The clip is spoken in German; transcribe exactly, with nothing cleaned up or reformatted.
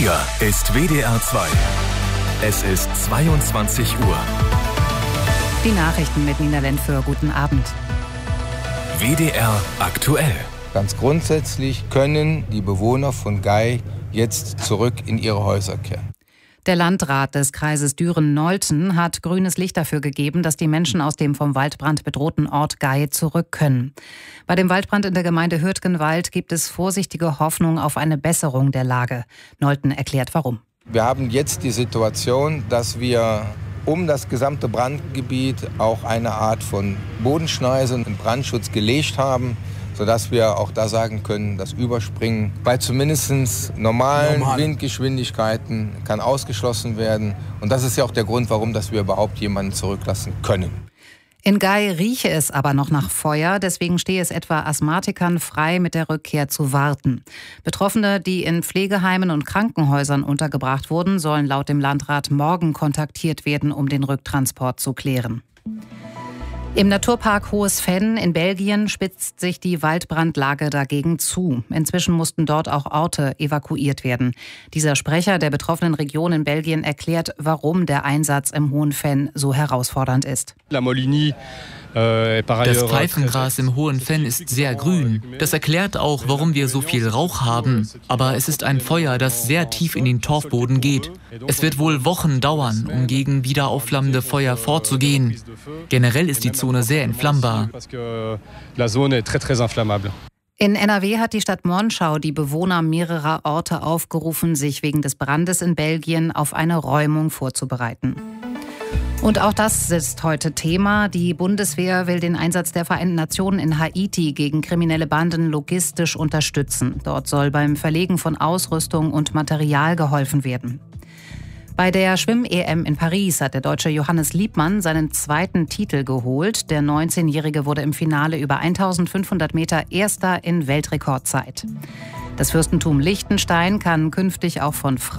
Hier ist W D R zwei. Es ist zweiundzwanzig Uhr. Die Nachrichten mit Nina Lentföhr. Guten Abend. W D R aktuell. Ganz grundsätzlich können die Bewohner von Gay jetzt zurück in ihre Häuser kehren. Der Landrat des Kreises Düren-Nolten hat grünes Licht dafür gegeben, dass die Menschen aus dem vom Waldbrand bedrohten Ort Gay zurück können. Bei dem Waldbrand in der Gemeinde Hürtgenwald gibt es vorsichtige Hoffnung auf eine Besserung der Lage. Nolten erklärt, warum. Wir haben jetzt die Situation, dass wir um das gesamte Brandgebiet auch eine Art von Bodenschneise und Brandschutz gelegt haben, sodass wir auch da sagen können, das Überspringen bei zumindest normalen Normal. Windgeschwindigkeiten kann ausgeschlossen werden. Und das ist ja auch der Grund, warum dass wir überhaupt jemanden zurücklassen können. In Gay rieche es aber noch nach Feuer, deswegen stehe es etwa Asthmatikern frei, mit der Rückkehr zu warten. Betroffene, die in Pflegeheimen und Krankenhäusern untergebracht wurden, sollen laut dem Landrat morgen kontaktiert werden, um den Rücktransport zu klären. Im Naturpark Hohes Venn in Belgien spitzt sich die Waldbrandlage dagegen zu. Inzwischen mussten dort auch Orte evakuiert werden. Dieser Sprecher der betroffenen Region in Belgien erklärt, warum der Einsatz im Hohen Venn so herausfordernd ist. Das Pfeifengras im Hohen Venn ist sehr grün. Das erklärt auch, warum wir so viel Rauch haben. Aber es ist ein Feuer, das sehr tief in den Torfboden geht. Es wird wohl Wochen dauern, um gegen wieder aufflammende Feuer vorzugehen. Generell ist die Zone sehr entflammbar. In N R W hat die Stadt Monschau die Bewohner mehrerer Orte aufgerufen, sich wegen des Brandes in Belgien auf eine Räumung vorzubereiten. Und auch das ist heute Thema. Die Bundeswehr will den Einsatz der Vereinten Nationen in Haiti gegen kriminelle Banden logistisch unterstützen. Dort soll beim Verlegen von Ausrüstung und Material geholfen werden. Bei der Schwimm-E M in Paris hat der Deutsche Johannes Liebmann seinen zweiten Titel geholt. Der neunzehnjährige wurde im Finale über eintausendfünfhundert Meter Erster in Weltrekordzeit. Das Fürstentum Liechtenstein kann künftig auch von Frauen